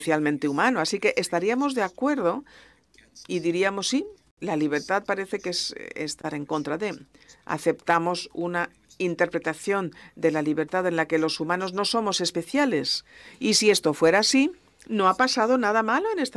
especialmente humano. Así que estaríamos de acuerdo y diríamos sí, la libertad parece que es estar en contra de. Aceptamos una interpretación de la libertad en la que los humanos no somos especiales. Y si esto fuera así, no ha pasado nada malo en esta